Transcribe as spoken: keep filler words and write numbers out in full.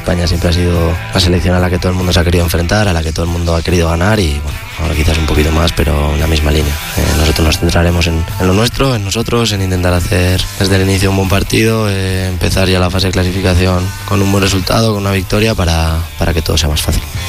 España siempre ha sido la selección a la que todo el mundo se ha querido enfrentar, a la que todo el mundo ha querido ganar y bueno, ahora quizás un poquito más, pero en la misma línea. Eh, nosotros nos centraremos en, en lo nuestro, en nosotros, en intentar hacer desde el inicio un buen partido, eh, empezar ya la fase de clasificación con un buen resultado, con una victoria para, para que todo sea más fácil.